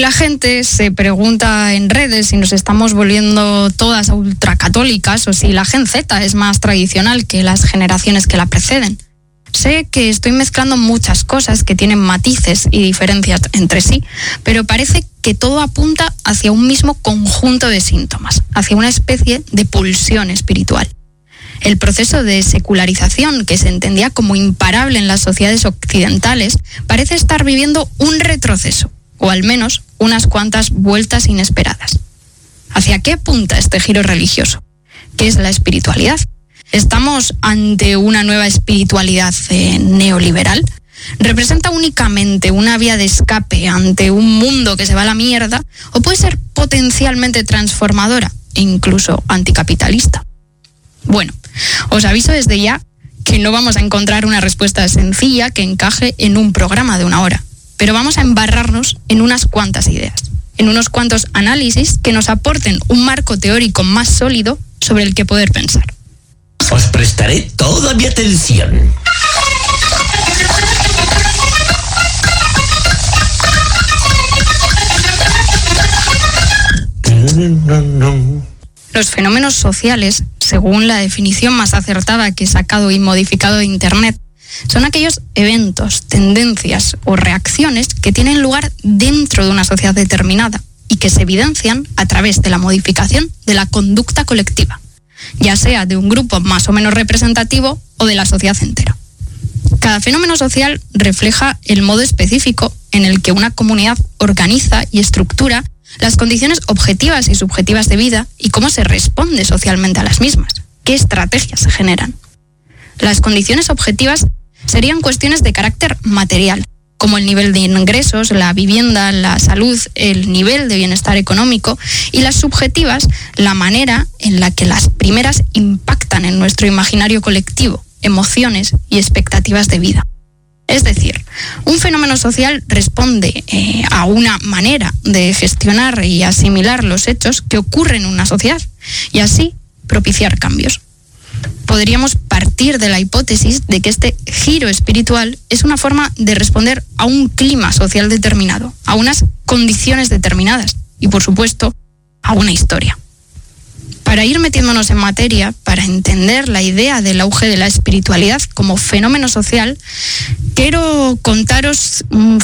La gente se pregunta en redes si nos estamos volviendo todas ultracatólicas o si la Gen Z es más tradicional que las generaciones que la preceden. Sé que estoy mezclando muchas cosas que tienen matices y diferencias entre sí, pero parece que todo apunta hacia un mismo conjunto de síntomas, hacia una especie de pulsión espiritual. El proceso de secularización, que se entendía como imparable en las sociedades occidentales, parece estar viviendo un retroceso, o al menos unas cuantas vueltas inesperadas. ¿Hacia qué apunta este giro religioso? ¿Qué es la espiritualidad? ¿Estamos ante una nueva espiritualidad neoliberal? ¿Representa únicamente una vía de escape ante un mundo que se va a la mierda? ¿O puede ser potencialmente transformadora e incluso anticapitalista? Bueno, os aviso desde ya que no vamos a encontrar una respuesta sencilla que encaje en un programa de 1 hora, pero vamos a embarrarnos en unas cuantas ideas, en unos cuantos análisis que nos aporten un marco teórico más sólido sobre el que poder pensar. Os prestaré toda mi atención. Los fenómenos sociales, según la definición más acertada que he sacado y modificado de Internet, son aquellos eventos, tendencias o reacciones que tienen lugar dentro de una sociedad determinada y que se evidencian a través de la modificación de la conducta colectiva, ya sea de un grupo más o menos representativo o de la sociedad entera. Cada fenómeno social refleja el modo específico en el que una comunidad organiza y estructura las condiciones objetivas y subjetivas de vida y cómo se responde socialmente a las mismas, qué estrategias se generan. Las condiciones objetivas serían cuestiones de carácter material, como el nivel de ingresos, la vivienda, la salud, el nivel de bienestar económico, y las subjetivas, la manera en la que las primeras impactan en nuestro imaginario colectivo, emociones y expectativas de vida. Es decir, un fenómeno social responde a una manera de gestionar y asimilar los hechos que ocurren en una sociedad y así propiciar cambios. Podríamos partir de la hipótesis de que este giro espiritual es una forma de responder a un clima social determinado, a unas condiciones determinadas y, por supuesto, a una historia. Para ir metiéndonos en materia, para entender la idea del auge de la espiritualidad como fenómeno social, quiero contaros un